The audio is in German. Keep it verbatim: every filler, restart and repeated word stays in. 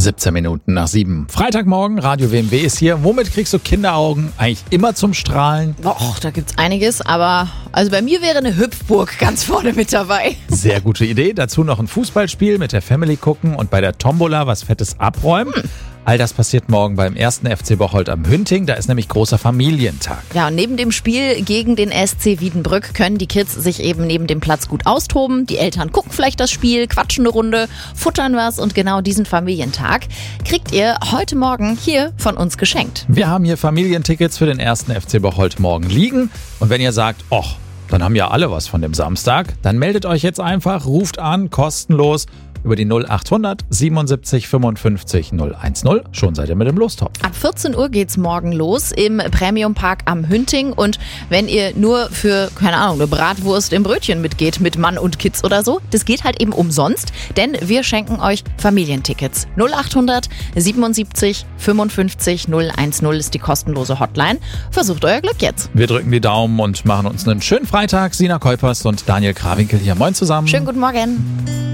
siebzehn Minuten nach sieben. Freitagmorgen, Radio W M W ist hier. Womit kriegst du Kinderaugen eigentlich immer zum Strahlen? Och, da gibt's einiges, aber also bei mir wäre eine Hüpfburg ganz vorne mit dabei. Sehr gute Idee. Dazu noch ein Fußballspiel mit der Family gucken und bei der Tombola was Fettes abräumen. Hm. All das passiert morgen beim ersten F C Bocholt am Hünting. Da ist nämlich großer Familientag. Ja, und neben dem Spiel gegen den S C Wiedenbrück können die Kids sich eben neben dem Platz gut austoben. Die Eltern gucken vielleicht das Spiel, quatschen eine Runde, futtern was und genau diesen Familientag kriegt ihr heute Morgen hier von uns geschenkt. Wir haben hier Familientickets für den ersten F C Bocholt morgen liegen. Und wenn ihr sagt, och, dann haben ja alle was von dem Samstag, dann meldet euch jetzt einfach, ruft an, kostenlos über die null achthundert siebenundsiebzig fünfundfünfzig null eins null. Schon seid ihr mit dem Lostopf. Ab vierzehn Uhr geht's morgen los im Premium-Park am Hünting. Und wenn ihr nur für, keine Ahnung, eine Bratwurst im Brötchen mitgeht, mit Mann und Kids oder so, das geht halt eben umsonst, denn wir schenken euch Familientickets. null achthundert siebenundsiebzig fünfundfünfzig null eins null ist die kostenlose Hotline. Versucht euer Glück jetzt. Wir drücken die Daumen und machen uns einen schönen Freitag. Sina Kuipers und Daniel Krawinkel hier. Moin zusammen. Schönen guten Morgen.